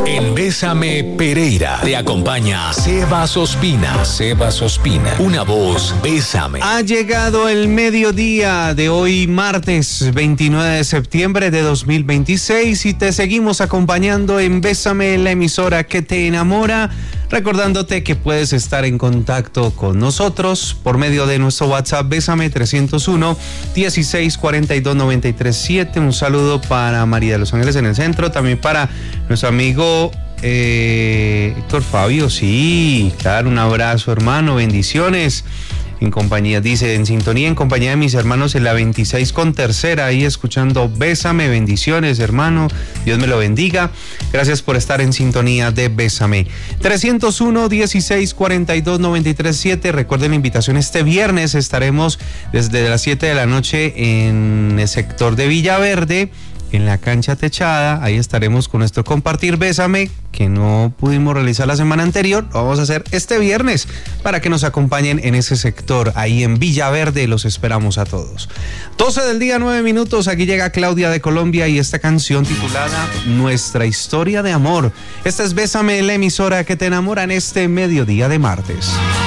En Bésame Pereira te acompaña Sebas Ospina. Sebas Ospina, una voz, Bésame. Ha llegado el mediodía de hoy, martes 29 de septiembre de 2026, y te seguimos acompañando en Bésame, la emisora que te enamora. Recordándote que puedes estar en contacto con nosotros por medio de nuestro WhatsApp Bésame 301-1642-937. Un saludo para María de los Ángeles en el centro, también para nuestro amigo Héctor Fabio. Sí, claro, un abrazo, hermano, bendiciones. En compañía, dice, en sintonía, en compañía de mis hermanos en la 26 con tercera, ahí escuchando Bésame. Bendiciones, hermano, Dios me lo bendiga. Gracias por estar en sintonía de Bésame. 301-1642-937. Recuerden la invitación, este viernes estaremos desde las 7 de la noche en el sector de Villaverde, en la cancha techada. Ahí estaremos con nuestro Compartir Bésame, que no pudimos realizar la semana anterior. Lo vamos a hacer este viernes para que nos acompañen en ese sector, ahí en Villaverde. Los esperamos a todos. 12 del día, 9 minutos. Aquí llega Claudia de Colombia y esta canción titulada Nuestra Historia de Amor. Esta es Bésame, la emisora que te enamora en este mediodía de martes.